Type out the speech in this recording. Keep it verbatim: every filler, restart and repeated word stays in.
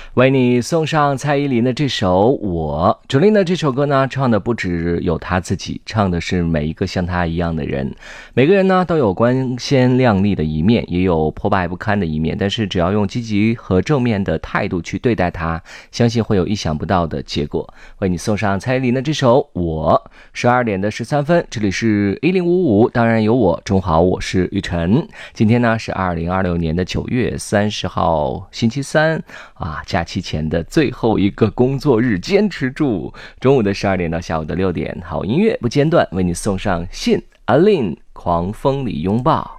为你送上蔡依林的这首《我》。主力呢，这首歌呢，唱的不只有她自己，唱的是每一个像她一样的人。每个人呢都有光鲜亮丽的一面，也有破败不堪的一面，但是只要用积极和正面的态度去对待它，相信会有意想不到的结果。为你送上蔡依林的这首《我》。十二点的十三分，这里是一零五五，当然有我，中好，我是雨晨。今天呢是二零二六年的九月三十号，星期三啊，假期前的最后一个工作日，坚持住！中午的十二点到下午的六点，好音乐不间断，为你送上信阿令狂风里拥抱。